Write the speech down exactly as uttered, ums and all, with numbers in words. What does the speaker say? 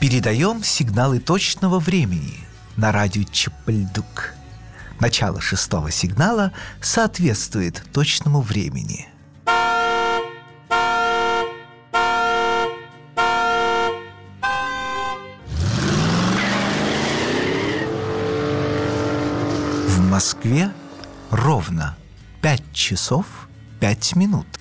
Передаем сигналы точного времени на радио Чапальдук. Начало шестого сигнала соответствует точному времени. В Москве ровно пять часов пять минут.